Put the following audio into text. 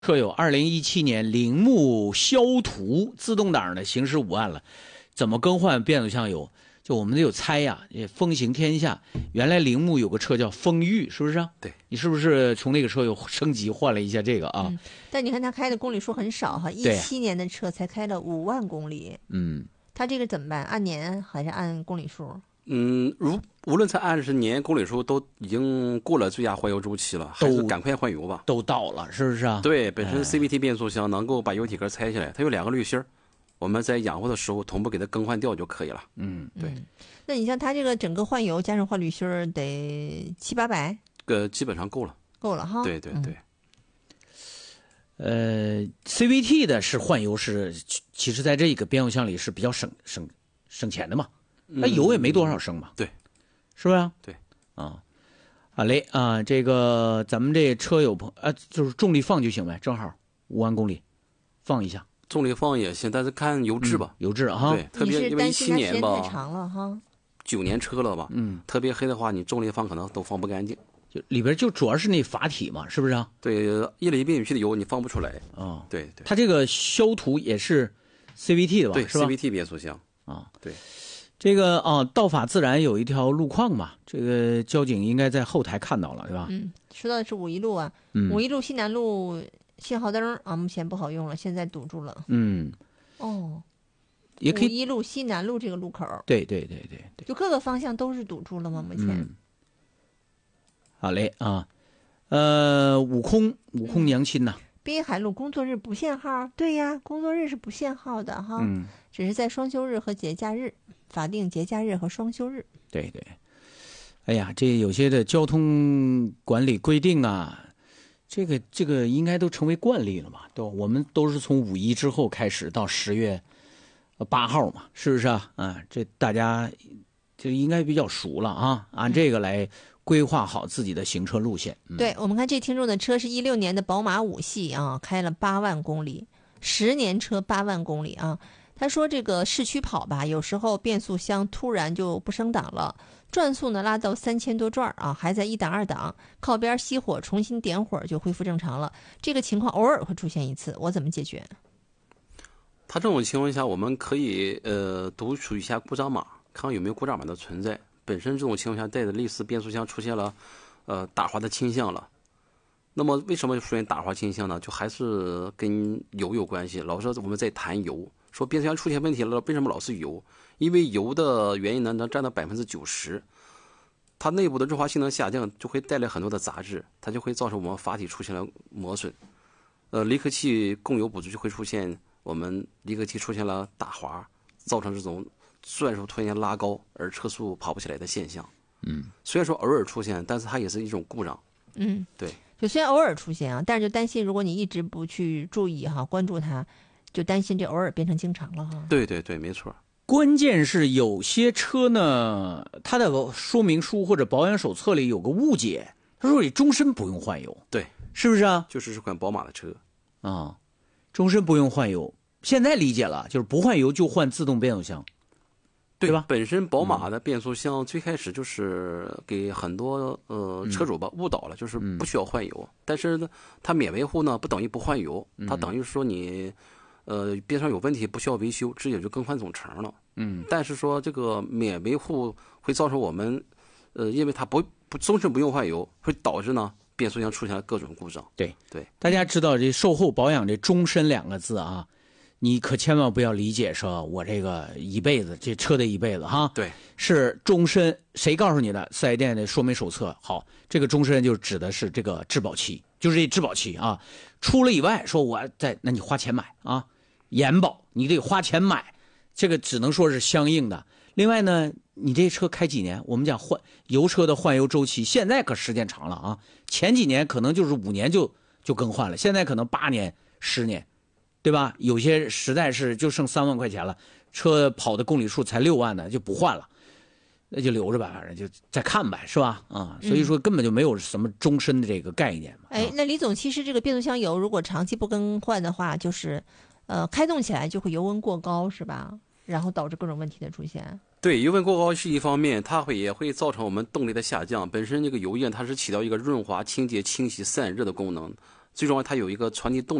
车友2017年铃木肖途自动挡的行驶5万了，怎么更换变速箱油？就我们得有猜呀，也风行天下。原来铃木有个车叫风裕，是不是啊？ 对， 你是不是从那个车又升级换了一下这个啊？ 但你看他开的公里数很少哈，17年的车才开了5万公里。他这个怎么办？按年还是按公里数？ 无论是按是年公里数，都已经过了最佳换油周期了，还是赶快换油吧。 都到了，是不是啊？ 对，本身 CVT 变速箱能够把油体壳拆下来，它有2个滤芯，我们在养护的时候同步给它更换掉就可以了。对。 那你像它这个整个换油加上换滤芯得700-800？ 基本上够了。 够了哈。 对对对。 CVT 的是换油是，其实在这个变速箱里是比较省钱的嘛。那油也没多少升嘛， 对， 是不是？ 对， 好嘞啊，这个咱们这车友朋就是重力放就行呗，正好5万公里，放一下。 重力放也行，但是看油质吧， 油质哈。 对，特别因为17年吧， 太长了哈 ，9年车了吧，特别黑的话，你重力放可能都放不干净。 就里边就主要是那阀体嘛，是不是啊？ 对，液力变矩器的油你放不出来啊。 对对。 它这个肖途也是 CVT 的吧？ 对， 是吧 CVT 变速箱啊。 对。 这个道法自然有一条路况嘛，这个交警应该在后台看到了，对吧？ 说到的是5一路啊，5一路西南路信号灯啊，目前不好用了，现在堵住了。也可以。5一路西南路这个路口， 对， 就各个方向都是堵住了吗？目前。 好嘞啊，悟空娘亲呐。 滨海路工作日不限号，对呀，工作日是不限号的哈，只是在双休日和节假日，法定节假日和双休日。 对，哎呀，这有些的交通管理规定啊，这个应该都成为惯例了嘛，我们都是从5·1之后开始到10月8号嘛，是不是啊？这大家就应该比较熟了啊，按这个来规划好自己的行车路线。 对，我们看这听众的车是16年的宝马5系啊，开了8万公里，10年车8万公里啊。他说这个市区跑吧，有时候变速箱突然就不升档了，转速呢拉到3000多转啊，还在1档2档，靠边熄火重新点火就恢复正常了。这个情况偶尔会出现一次，我怎么解决？ 他这种情况下，我们可以读取一下故障码，看看有没有故障码的存在。本身这种情况下带的类似变速箱出现了打滑的倾向了，那么为什么出现打滑倾向呢？就还是跟油有关系。老是我们在谈油，说变速箱出现问题了，为什么老是油？因为油的原因呢能占到90%，它内部的润滑性能下降，就会带来很多的杂质，它就会造成我们阀体出现了磨损。离合器供油不足就会出现我们离合器出现了打滑，造成这种转速突然间拉高而车速跑不起来的现象。虽然说偶尔出现，但是它也是一种故障。对， 就虽然偶尔出现啊，但是就担心如果你一直不去注意哈，关注它，就担心这偶尔变成经常了哈。 对，没错。 关键是有些车呢，它的说明书或者保养手册里有个误解，他说你终身不用换油。 对， 是不是啊？ 就是这款宝马的车啊，终身不用换油。现在理解了，就是不换油就换自动变速箱。对吧？ 本身宝马的变速箱最开始就是给很多车主吧误导了，就是不需要换油。但是呢，它免维护呢不等于不换油，它等于说你变速箱有问题不需要维修，直接就更换总成了。但是说这个免维护会造成我们因为它不终身不用换油，会导致呢变速箱出现了各种故障。 对，大家知道这售后保养这终身2个字啊。你可千万不要理解说我这个一辈子，这车的一辈子哈， 对， 是终身。谁告诉你的？4S店的说明手册。好，这个终身就指的是这个质保期，就是这质保期啊，出了意外，说那你花钱买啊，延保你得花钱买，这个只能说是相应的。另外呢，你这车开几年？我们讲油车的换油周期，现在可时间长了啊，前几年可能就是5年就更换了，现在可能8年、10年。对吧？有些实在是就剩3万块钱了，车跑的公里数才6万呢，就不换了，那就留着吧，反正就再看呗，是吧？所以说根本就没有什么终身的这个概念嘛。 那李总，其实这个变速箱油如果长期不更换的话，就是开动起来就会油温过高，是吧？然后导致各种问题的出现。 对，油温过高是一方面，它也会造成我们动力的下降。本身这个油液它是起到一个润滑、清洁、清洗、散热的功能。 最重要它有一个传递动